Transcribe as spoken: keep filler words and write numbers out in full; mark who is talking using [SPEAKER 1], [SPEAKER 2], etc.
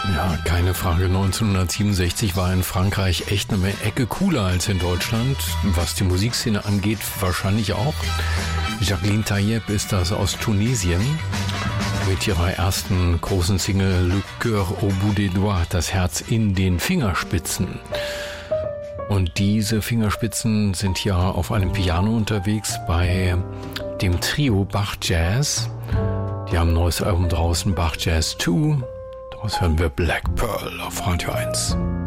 [SPEAKER 1] Ja, keine Frage. neunzehnhundertsiebenundsechzig war in Frankreich echt eine Ecke cooler als in Deutschland. Was die Musikszene angeht, wahrscheinlich auch. Jacqueline Tayeb ist das aus Tunesien. Mit ihrer ersten großen Single Le Cœur au bout des doigts, das Herz in den Fingerspitzen. Und diese Fingerspitzen sind ja auf einem Piano unterwegs bei dem Trio Bach Jazz. Die haben ein neues Album draußen, Bach Jazz zwei. Daraus hören wir Black Pearl auf Radio eins.